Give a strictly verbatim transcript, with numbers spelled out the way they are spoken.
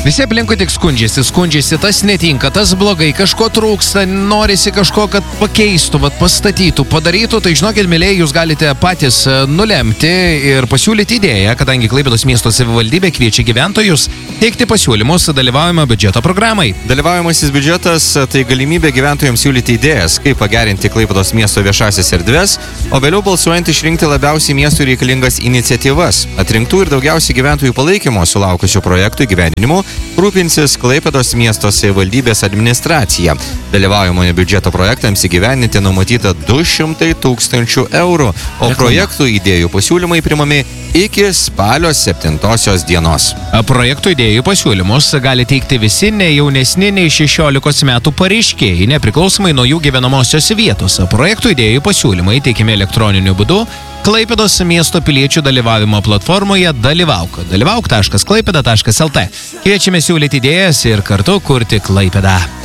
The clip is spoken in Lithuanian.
Visi aplinkui tik skundžiasi, skundžiasi, tas netinka, tas blogai, kažko trūksta, norisi kažko, kad pakeistų, vat, pastatytų, padarytų, tai žinokit, mėlėjai, jūs galite patys nulemti ir pasiūlyti idėją, kadangi Klaipėdos miesto savivaldybė kviečia gyventojus teikti pasiūlymus dalyvaujamo biudžeto programai. Dalyvaujamasis biudžetas tai galimybė gyventojams siūlyti idėjas, kaip pagerinti Klaipėdos miesto viešasias erdves, o vėliau balsuojant išrinkti labiausiai miestui reikalingas iniciatyvas. Atrinktų ir daugiausiai gyventojų palaikymo sulaukusių projektų įgyvendinimu rūpinsis Klaipėdos miesto savivaldybės administracija. Dalyvaujamojo biudžeto projektams įgyvendinti numatyta du šimtai tūkstančių eurų, o projektų idėjų pasiūlymai primami iki spalio septintosios dienos. Projektų idėjų pasiūlymus gali teikti visi ne jaunesni nei šešiolikos metų pareiškėjai, nepriklausomai nuo jų gyvenamosios vietos. Projektų idėjų pasiūlymai teikiami elektroniniu būdu Klaipėdos miesto piliečių dalyvavimo platformoje Dalyvauk. dalyvauk taškas klaipėda taškas lt. Kviečiame siūlyti idėjas ir kartu kurti Klaipėdą.